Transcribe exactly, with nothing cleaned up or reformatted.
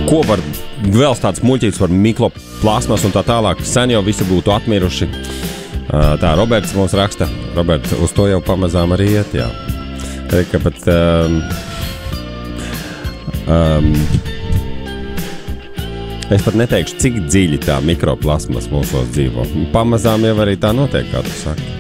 ko var, vēl tāds muļķīts par mikroplasmas un tā tālāk, sen jau visi būtu atmiruši. Tā Roberts mums raksta, Roberts, uz to jau pamazām arī iet, jā. Ka pat, um, um, es pat neteikšu, cik dziļi tā mikroplasmas mūsos dzīvo. Pamazām jau arī tā notiek, kā tu saki.